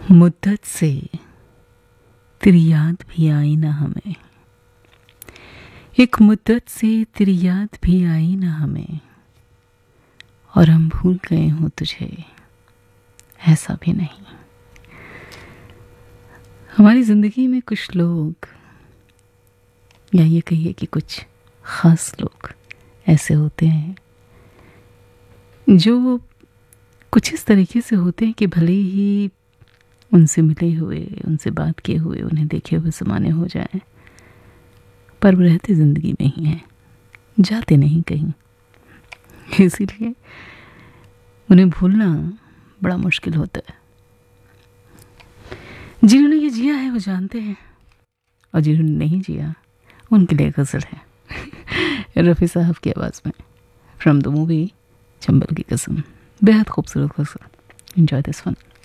मुद्दत से तेरी याद भी आई ना हमें, एक मुद्दत से तेरी याद भी आई ना हमें, और हम भूल गए हों तुझे, ऐसा भी नहीं। हमारी ज़िंदगी में कुछ लोग, या ये कहिए कि कुछ ख़ास लोग ऐसे होते हैं जो कुछ इस तरीके से होते हैं कि भले ही उनसे मिले हुए, उनसे बात किए हुए, उन्हें देखे हुए ज़माने हो जाएं, पर वो रहते ज़िंदगी में ही हैं, जाते नहीं कहीं। इसीलिए उन्हें भूलना बड़ा मुश्किल होता है। जिन्होंने ये जिया है वो जानते हैं, और जिन्होंने नहीं जिया उनके लिए गज़ल है रफ़ी साहब की आवाज़ में, फ्रॉम द मूवी चंबल की कसम। बेहद खूबसूरत गज़ल। Enjoy this one.